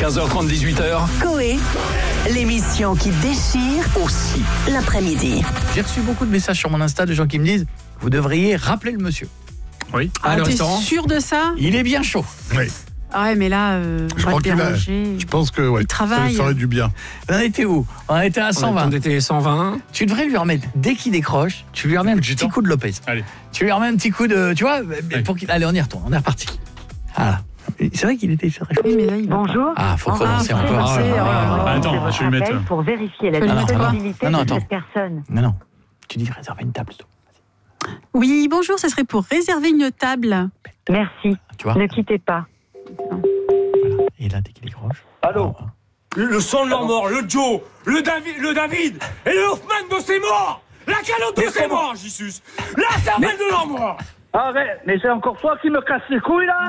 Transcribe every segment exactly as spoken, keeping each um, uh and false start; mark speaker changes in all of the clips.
Speaker 1: quinze heures trente, dix-huit heures.
Speaker 2: Coé, l'émission qui déchire
Speaker 1: Aussi.
Speaker 2: l'après-midi.
Speaker 3: J'ai reçu beaucoup de messages sur mon Insta de gens qui me disent « Vous devriez rappeler le monsieur
Speaker 1: Oui. ».
Speaker 4: Ah,
Speaker 1: le
Speaker 4: t'es
Speaker 1: restaurant.
Speaker 4: sûr de ça?
Speaker 3: Il est bien chaud.
Speaker 5: Oui.
Speaker 4: Ah ouais, mais là, euh,
Speaker 5: Je
Speaker 4: on va
Speaker 5: crois
Speaker 4: te
Speaker 5: qu'il a-
Speaker 4: déranger.
Speaker 5: Je pense que ouais,
Speaker 4: Il travaille.
Speaker 5: ça lui ferait du bien.
Speaker 3: On était où? On était à cent vingt.
Speaker 1: On était cent vingt.
Speaker 3: Tu devrais lui remettre, dès qu'il décroche, tu lui remets un
Speaker 5: Coup de
Speaker 3: petit
Speaker 5: gitan.
Speaker 3: coup de Lopez.
Speaker 1: Allez.
Speaker 3: Tu lui remets un petit coup de... Tu vois
Speaker 1: Allez.
Speaker 3: pour qu'il... Allez, on y retourne, on est reparti. Voilà. C'est vrai qu'il était très chaud.
Speaker 4: Oui, mais là, il va
Speaker 6: Bonjour.
Speaker 3: Ah, faut
Speaker 4: Ah,
Speaker 3: commencer
Speaker 4: faut
Speaker 3: encore.
Speaker 4: commencer,
Speaker 3: Ah,
Speaker 4: oh là là.
Speaker 3: ah,
Speaker 1: Attends,
Speaker 6: C'est votre
Speaker 1: je vais le mettre,
Speaker 6: appel
Speaker 1: là.
Speaker 6: pour vérifier la
Speaker 4: Faut le mettre quoi?
Speaker 6: disponibilité
Speaker 3: Non, non,
Speaker 6: de
Speaker 3: attends.
Speaker 6: cette personne.
Speaker 3: Non, non. Tu dis réserver une table. toi.
Speaker 4: Oui, bonjour, ça serait pour réserver une table.
Speaker 6: Merci.
Speaker 3: Tu vois?
Speaker 6: Ne quittez pas.
Speaker 3: Voilà. Et là, dès qu'il décroche...
Speaker 7: Allô
Speaker 3: Ah,
Speaker 7: Le, le sang de leur mort, le Joe, le David, le David et le Hoffman de ses morts. La calotte de ses morts, Jesus. La cervelle de leur mort.
Speaker 8: Arrête, mais c'est encore toi qui me casse les couilles là.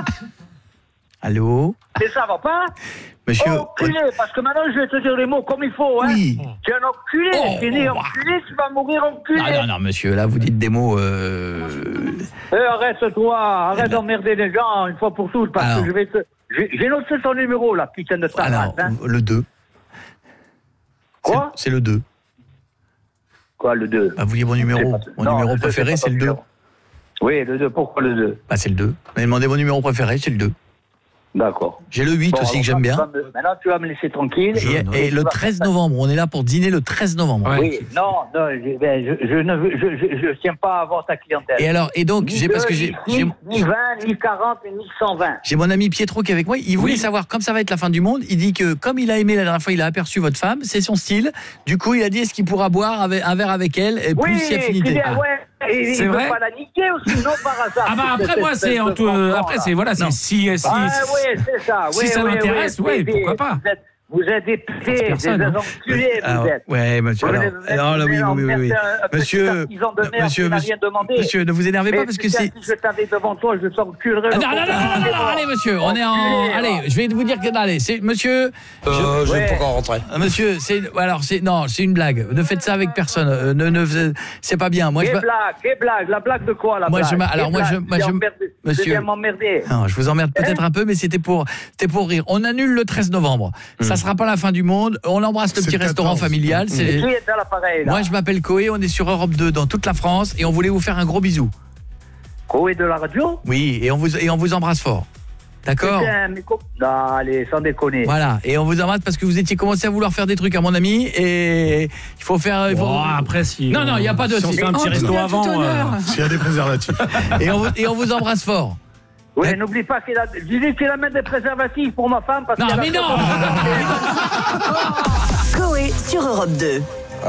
Speaker 3: Allô?
Speaker 8: Et ça va pas?
Speaker 3: Monsieur...
Speaker 8: Oh, enculé, parce que maintenant je vais te dire les mots comme il faut, hein.
Speaker 3: Oui.
Speaker 8: Tu es un enculé,
Speaker 3: Oh,
Speaker 8: tu es né
Speaker 3: bah.
Speaker 8: enculé, tu vas mourir enculé.
Speaker 3: Ah non, non, monsieur, là, vous dites des mots... Euh...
Speaker 8: Eh, arrête-toi, arrête d'emmerder les gens une fois pour toutes, parce
Speaker 3: Alors.
Speaker 8: que je vais te... J'ai j'ai noté ton numéro là, putain de ta
Speaker 3: Alors,
Speaker 8: race, hein.
Speaker 3: le deux.
Speaker 8: Quoi?
Speaker 3: C'est c'est le deux.
Speaker 8: Quoi, le deux?
Speaker 3: Bah, vous voulez mon numéro?
Speaker 8: pas-
Speaker 3: Mon
Speaker 8: non,
Speaker 3: numéro
Speaker 8: le deux,
Speaker 3: préféré,
Speaker 8: pas
Speaker 3: c'est
Speaker 8: ton
Speaker 3: le deux.
Speaker 8: numéro. Oui, le deux, pourquoi le deux?
Speaker 3: Bah, c'est le deux. Vous m'avez demandé mon numéro préféré, c'est le deux.
Speaker 8: D'accord.
Speaker 3: J'ai le huit
Speaker 8: Bon,
Speaker 3: aussi
Speaker 8: alors,
Speaker 3: que j'aime
Speaker 8: tu
Speaker 3: bien.
Speaker 8: vas me- Maintenant, tu vas me laisser tranquille.
Speaker 3: Et, et le treize novembre, on est là pour dîner le treize novembre.
Speaker 1: Ouais.
Speaker 8: Oui, non, non, je, ben, je, je ne veux- je, je, je tiens pas à avoir ta clientèle.
Speaker 3: Et alors, et donc,
Speaker 8: Ni
Speaker 3: j'ai
Speaker 8: deux,
Speaker 3: parce que j'ai
Speaker 8: ni,
Speaker 3: j'ai
Speaker 8: six, ni vingt, ni quarante, ni cent vingt.
Speaker 3: j'ai mon ami Pietro qui est avec moi. Il voulait
Speaker 1: Oui.
Speaker 3: savoir, comme ça va être la fin du monde, il dit que comme il a aimé la dernière fois, il a aperçu votre femme, c'est son style. Du coup, il a dit est-ce qu'il pourra boire avec- un verre avec elle et plus
Speaker 8: Oui,
Speaker 3: si affinité.
Speaker 8: c'est bien,
Speaker 3: Ah.
Speaker 8: ouais. Et
Speaker 1: C'est
Speaker 8: il ne
Speaker 1: vrai
Speaker 8: veut pas la niquer aussi, non, par hasard.
Speaker 1: Ah bah après
Speaker 8: cette
Speaker 1: moi
Speaker 8: espèce
Speaker 1: c'est
Speaker 8: de
Speaker 1: en tout,
Speaker 8: fanfan,
Speaker 1: après
Speaker 8: là.
Speaker 1: c'est voilà
Speaker 3: Non.
Speaker 1: c'est si si
Speaker 8: Ah oui, c'est ça.
Speaker 1: si
Speaker 8: oui,
Speaker 1: ça
Speaker 8: oui,
Speaker 1: l'intéresse,
Speaker 8: oui,
Speaker 1: ouais,
Speaker 8: oui,
Speaker 1: pourquoi pas.
Speaker 8: Vous êtes, vous êtes des pétés, des
Speaker 1: personne, hein.
Speaker 8: enculés,
Speaker 3: Alors,
Speaker 8: vous êtes.
Speaker 3: ouais, monsieur.
Speaker 8: Vous
Speaker 3: Alors,
Speaker 8: venez de mettre-
Speaker 3: alors là, oui,
Speaker 8: vous
Speaker 3: oui, oui,
Speaker 8: venez
Speaker 3: oui.
Speaker 8: d'emmerder un petit
Speaker 3: Monsieur,
Speaker 8: artisan de merde
Speaker 3: monsieur,
Speaker 8: qui n'a
Speaker 3: monsieur,
Speaker 8: rien demandé.
Speaker 3: monsieur, ne vous énervez
Speaker 8: Mais
Speaker 3: pas parce que
Speaker 8: putain,
Speaker 3: c'est.
Speaker 8: si je t'avais devant toi, je t'enculerais.
Speaker 3: Ah,
Speaker 8: le
Speaker 3: non, non, non, non, non, non, non, allez, monsieur, on est en.
Speaker 8: Enculé,
Speaker 3: Allez, je vais vous dire que. Allez, c'est. Monsieur.
Speaker 7: Euh, je
Speaker 8: Ouais.
Speaker 7: vais pas encore rentrer.
Speaker 3: Euh, Monsieur, c'est. Alors, c'est. Non, c'est une blague. Ne faites ça avec personne. Euh, ne, ne, c'est pas bien. Moi, je.
Speaker 8: Quelle blague, quelle blague, la blague de quoi, la
Speaker 3: Moi,
Speaker 8: blague
Speaker 3: je m'a- alors,
Speaker 8: Quelle
Speaker 3: moi, je-
Speaker 8: blague
Speaker 3: moi, je-
Speaker 8: T'es emmerdé.
Speaker 3: monsieur-
Speaker 8: Tu viens m'emmerder.
Speaker 3: Non, je vous emmerde peut-être un peu, mais c'était pour, c'était pour rire. On annule le treize novembre. Ça sera pas la fin du monde. On embrasse le
Speaker 5: C'est
Speaker 3: petit
Speaker 5: le
Speaker 3: restaurant
Speaker 5: quatorze.
Speaker 3: familial. C'est.
Speaker 8: Qui est à l'appareil, là?
Speaker 3: Moi, je m'appelle Coé. On est sur Europe deux dans toute la France et on voulait vous faire un gros bisou.
Speaker 8: Coé de la radio?
Speaker 3: Oui, et on vous et on vous embrasse fort. D'accord.
Speaker 8: Putain, mais co- Non, allez, sans déconner.
Speaker 3: Voilà, et on vous embrasse parce que vous étiez commencé à vouloir faire des trucs à mon ami et il faut faire. Il faut...
Speaker 1: Bon, après si
Speaker 3: Non, non, il y a pas de-
Speaker 1: si on fait un
Speaker 4: Oh,
Speaker 1: petit
Speaker 4: il
Speaker 1: resto
Speaker 4: a tout
Speaker 1: avant.
Speaker 4: honneur.
Speaker 1: euh,
Speaker 5: S'il y a des préservatifs.
Speaker 3: et, on vous, et on vous embrasse fort.
Speaker 8: Oui, n'oublie pas qu'il a... Dis-lui qu'il amène des préservatifs pour ma femme parce
Speaker 3: Non,
Speaker 8: qu'elle a
Speaker 3: mais
Speaker 8: fait-
Speaker 3: non.
Speaker 2: Coé sur Europe deux.